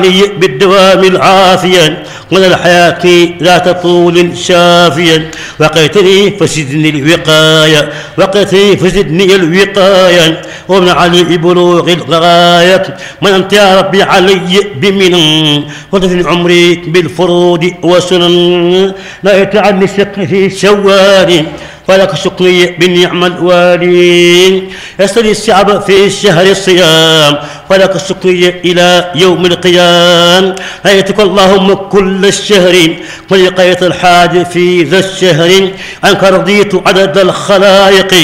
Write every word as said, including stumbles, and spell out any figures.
بالدوام العافيا من الحياة ذات طول شافيا وقيتني فزدني الوقاية وقيتني فزدني الوقاية ومن علي بلوغ الغاية من أنت يا ربي علي بمنن وتفني عمري بالفروض وسنن لا يتعني الشق في شوال فلك شكري بالنعم الوالي يسري الشعب في الشهر الصيام فلك الشكري إلى يوم القيام هيتك اللهم كل الشهر ولقيت الحاج في ذا الشهر أنك رضيت عدد الخلائق